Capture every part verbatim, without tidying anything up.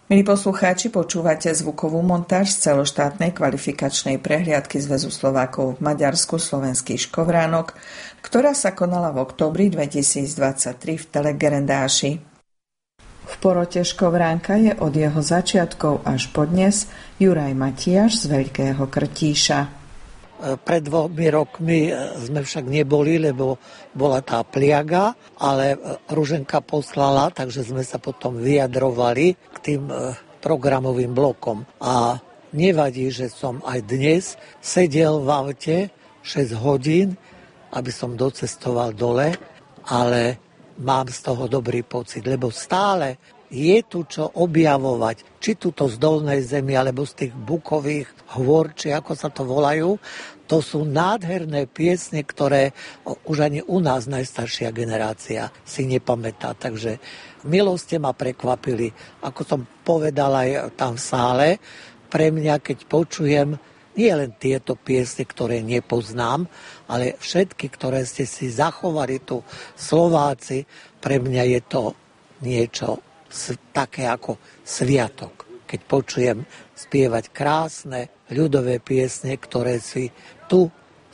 Milí poslucháči, počúvate zvukovú montáž z celoštátnej kvalifikačnej prehliadky Zväzu Slovákov v Maďarsku Slovenský Škovránok, ktorá sa konala v októbri dvetisícdvadsaťtri v Telegerendáši. V porote Škovránka je od jeho začiatkov až po dnes Juraj Matiáš z Veľkého Krtíša. Pred dvomi rokmi sme však neboli, lebo bola tá pliaga, ale Ruženka poslala, takže sme sa potom vyjadrovali k tým programovým blokom. A nevadí, že som aj dnes sedel v aute šesť hodín, aby som docestoval dole, ale mám z toho dobrý pocit, lebo stále je tu čo objavovať, či tuto z dolnej zemi, alebo z tých bukových hôr, či ako sa to volajú. To sú nádherné piesne, ktoré už ani u nás najstaršia generácia si nepamätá. Takže milo ste ma prekvapili. Ako som povedal aj tam v sále, pre mňa, keď počujem nie len tieto piesne, ktoré nepoznám, ale všetky, ktoré ste si zachovali tu Slováci, pre mňa je to niečo také ako sviatok. Keď počujem spievať krásne ľudové piesne, ktoré si tu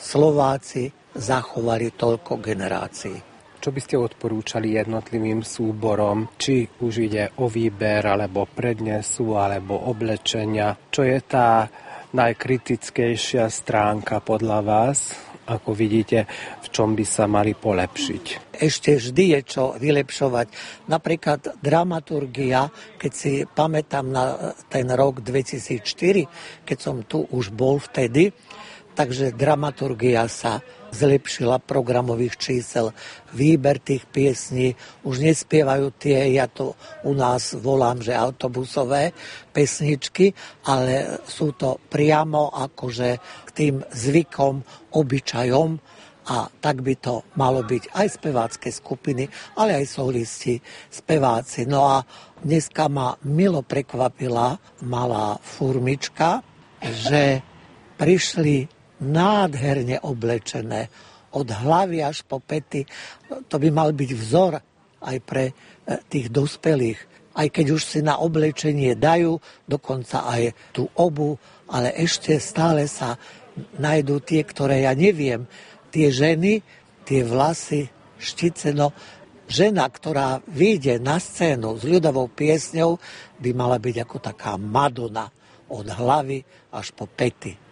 Slováci zachovali toľko generácií. Čo by ste odporúčali jednotlivým súborom, či už ide o výber, alebo prednesu, alebo oblečenia? Čo je tá najkritickejšia stránka podľa vás? Ako vidíte, v čom by sa mali polepšiť? Ešte vždy je čo vylepšovať. Napríklad dramaturgia, keď si pamätám na ten rok dvetisícštyri, keď som tu už bol vtedy, takže dramaturgia sa zlepšila, programových čísel, výber tých piesní, už nespievajú tie, ja to u nás volám, že autobusové pesničky, ale sú to priamo akože k tým zvykom, obyčajom a tak by to malo byť aj spevácké skupiny, ale aj solisti, speváci. No a dneska ma milo prekvapila malá furmička, že prišli nádherne oblečené od hlavy až po pety. To by mal byť vzor aj pre tých dospelých. Aj keď už si na oblečenie dajú, dokonca aj tú obu, ale ešte stále sa nájdú tie, ktoré ja neviem. Tie ženy, tie vlasy, štice, no žena, ktorá vyjde na scénu s ľudovou piesňou, by mala byť ako taká Madonna od hlavy až po pety.